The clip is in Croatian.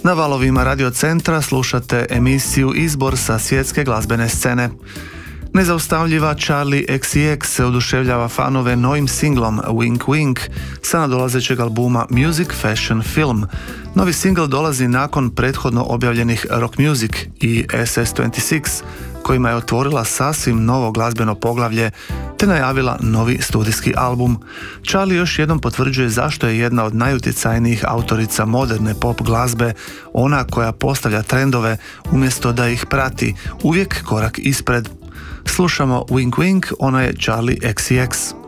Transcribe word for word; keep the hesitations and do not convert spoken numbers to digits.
Na valovima Radio Centra slušate emisiju Izbor sa svjetske glazbene scene. Nezaustavljiva Charli X C X se oduševljava fanove novim singlom Wink Wink sa nadolazećeg albuma Music Fashion Film. Novi singl dolazi nakon prethodno objavljenih Rock Music i S S dvadeset šest, kojima je otvorila sasvim novo glazbeno poglavlje te najavila novi studijski album. Charli još jednom potvrđuje zašto je jedna od najutjecajnijih autorica moderne pop glazbe, ona koja postavlja trendove umjesto da ih prati, uvijek korak ispred. Slušamo Wink Wink, ona je Charli X C X.